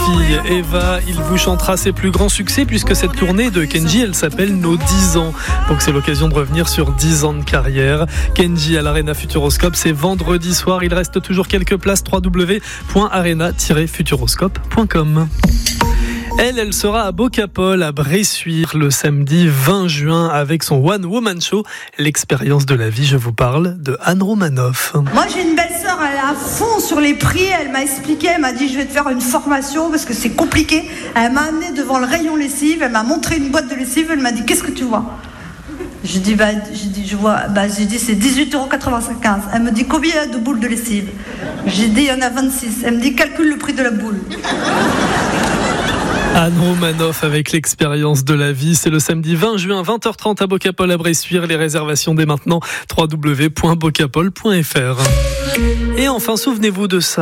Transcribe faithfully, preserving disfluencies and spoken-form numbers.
Eva, il vous chantera ses plus grands succès puisque cette tournée de Kenji, elle s'appelle Nos dix ans. Donc c'est l'occasion de revenir sur dix ans de carrière. Kenji à l'Arena Futuroscope, c'est vendredi soir. Il reste toujours quelques places. w w w point arena tiret futuroscope point com. Elle, elle sera à Bocapol, à Bressuire, le samedi vingt juin, avec son One Woman Show, l'expérience de la vie. Je vous parle de Anne Romanoff. Moi, j'ai une belle-sœur, elle est à fond sur les prix. Elle m'a expliqué, elle m'a dit, je vais te faire une formation parce que c'est compliqué. Elle m'a amené devant le rayon lessive, elle m'a montré une boîte de lessive, elle m'a dit, qu'est-ce que tu vois ? J'ai dit, bah, j'ai dit, je vois, bah, j'ai dit, c'est dix-huit euros quatre-vingt-quinze. Elle me dit, combien il y a de boules de lessive ? J'ai dit, il y en a vingt-six. Elle me dit, calcule le prix de la boule. Anne Romanoff avec l'expérience de la vie. C'est le samedi vingt juin, vingt heures trente à Bocapol à Bressuire. Les réservations dès maintenant, w w w point bocapol point f r. Et enfin, souvenez-vous de ça.